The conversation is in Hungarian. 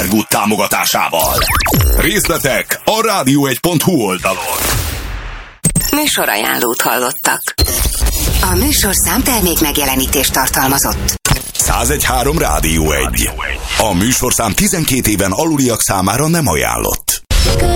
Good támogatásával. Részletek a radio1.hu oldalon. Műsorajánlót hallottak. A műsorszám termék megjelenítést tartalmazott. 101.3 Rádió 1. A műsorszám 12 éven aluliak számára nem ajánlott.